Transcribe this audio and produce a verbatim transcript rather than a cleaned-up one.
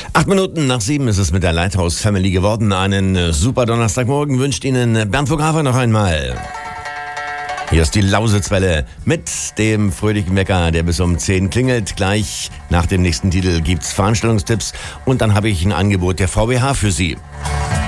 Acht Minuten nach sieben ist es mit der Lighthouse Family geworden. Einen super Donnerstagmorgen wünscht Ihnen Bernd Vografer noch einmal. Hier ist die Lausitzwelle mit dem fröhlichen Wecker, der bis um zehn klingelt. Gleich nach dem nächsten Titel gibt's Veranstaltungstipps und dann habe ich ein Angebot der V W H für Sie.